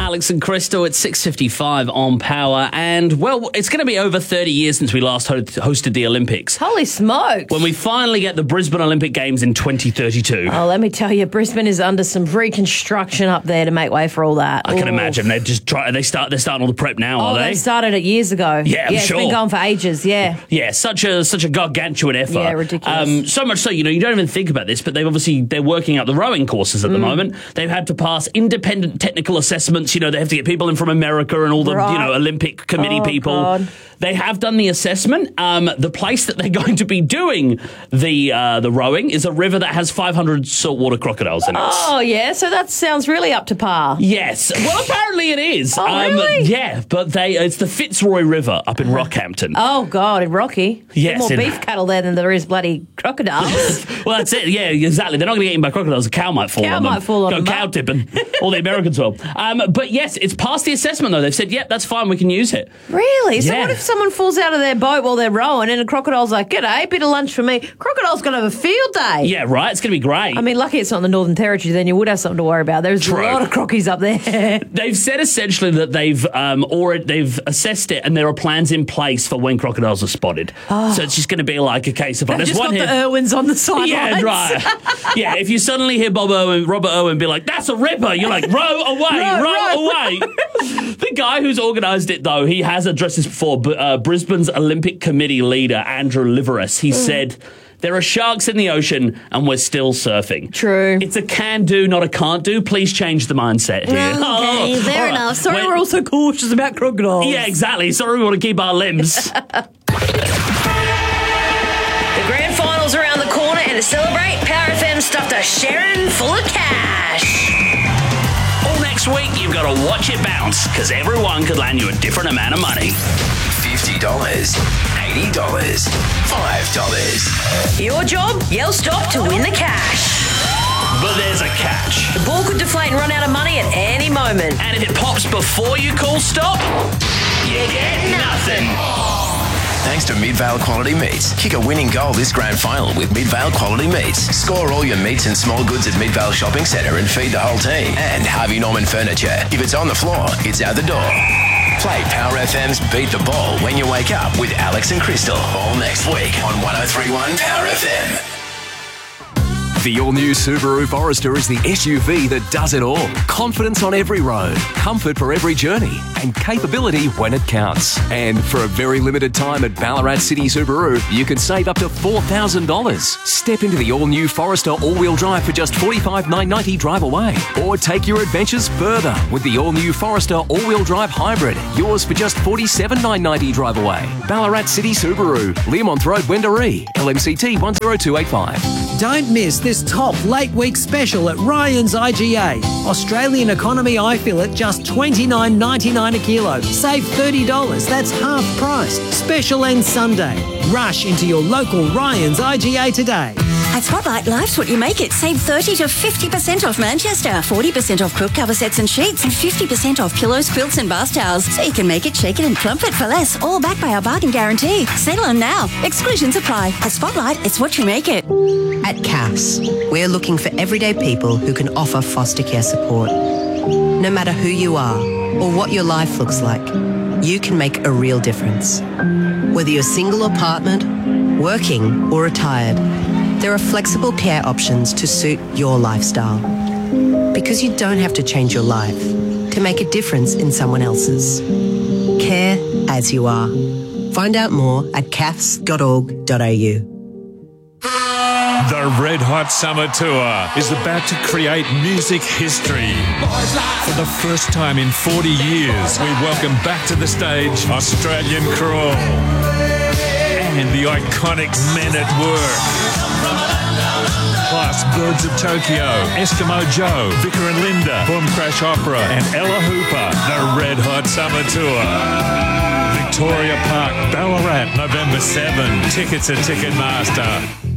Alex and Crystal at 6:55 on Power. And, well, it's going to be over 30 years since we last hosted the Olympics. Holy smokes. When we finally get the Brisbane Olympic Games in 2032. Oh, let me tell you, Brisbane is under some reconstruction up there to make way for all that. I can imagine. They're starting all the prep now, are they? They started it years ago. Yeah, I'm it's sure. been going for ages, yeah. Yeah, such a gargantuan effort. Yeah, ridiculous. So much so, you don't even think about this, but they're working out the rowing courses at the moment. They've had to pass independent technical assessments. They have to get people in from America and all the Olympic committee people. God. They have done the assessment. The place that they're going to be doing the rowing is a river that has 500 saltwater crocodiles in it. Oh, yeah, so that sounds really up to par. Yes. Well, apparently it is. Oh, really? Yeah, but it's the Fitzroy River up in Rockhampton. Oh, God, in Rocky. Yes, There's more beef cattle there than there is bloody crocodiles. Well, that's it. Yeah, exactly. They're not going to get eaten by crocodiles. A cow might fall on them. Go cow tipping. All the Americans will. But yes, it's passed the assessment, though. They've said, yep, that's fine. We can use it. Really? So Yeah. what if someone falls out of their boat while they're rowing and a crocodile's like, g'day, bit of lunch for me. Crocodile's going to have a field day. Yeah, right. It's going to be great. I mean, lucky it's not in the Northern Territory, then you would have something to worry about. There's True. a lot of crockies up there. They've said essentially that they've assessed it and there are plans in place for when crocodiles are spotted. So it's just going to be like a case of They've there's just one got here. the Irwins on the sidelines. Yeah, right. Yeah, if you suddenly hear Robert Irwin be like, that's a ripper, you're like, row away, row away. The guy who's organised it, though, he has addressed this before, but Brisbane's Olympic Committee leader, Andrew Liveris, he said, there are sharks in the ocean and we're still surfing. True. It's a can-do, not a can't-do. Please change the mindset here. Okay, fair all right. enough. Sorry, we're also cautious about crocodiles. Yeah, exactly. Sorry, we want to keep our limbs. The grand final's around the corner, and to celebrate, Power FM stuffed a Sharon full of cash. All next week, you've got to watch it bounce, because everyone could land you a different amount of money. $50, $80, $5. Your job? Yell stop to win the cash. But there's a catch. The ball could deflate and run out of money at any moment. And if it pops before you call stop, you get nothing. Thanks to Midvale Quality Meats. Kick a winning goal this grand final with Midvale Quality Meats. Score all your meats and small goods at Midvale Shopping Centre and feed the whole team. And Harvey Norman Furniture. If it's on the floor, it's out the door. Play Power FM's Beat the Ball when you wake up with Alex and Crystal. All next week on 103.1 Power FM. The all-new Subaru Forester is the SUV that does it all. Confidence on every road, comfort for every journey, and capability when it counts. And for a very limited time at Ballarat City Subaru, you can save up to $4,000. Step into the all-new Forester all-wheel drive for just $45,990 drive away. Or take your adventures further with the all-new Forester all-wheel drive hybrid. Yours for just $47,990 drive away. Ballarat City Subaru, Learmonth Road, Wendouree, LMCT 10285. Don't miss this top late week special at Ryan's IGA. Australian economy eye fillet just $29.99 a kilo. Save $30. That's half price. Special ends Sunday. Rush into your local Ryan's IGA today. At Spotlight, life's what you make it. Save 30 to 50% off Manchester, 40% off quilt cover sets and sheets, and 50% off pillows, quilts and bath towels. So you can make it, shake it and plump it for less. All backed by our bargain guarantee. Sale on now. Exclusions apply. At Spotlight, it's what you make it. At CAFS, we're looking for everyday people who can offer foster care support. No matter who you are or what your life looks like, you can make a real difference. Whether you're single or partnered, working or retired, there are flexible care options to suit your lifestyle. Because you don't have to change your life to make a difference in someone else's. Care as you are. Find out more at cafs.org.au. The Red Hot Summer Tour is about to create music history. For the first time in 40 years, we welcome back to the stage Australian Crawl and the iconic Men at Work. Plus Birds of Tokyo, Eskimo Joe, Vicar and Linda, Boom Crash Opera and Ella Hooper. The Red Hot Summer Tour. Victoria Park, Ballarat, November 7. Tickets at Ticketmaster.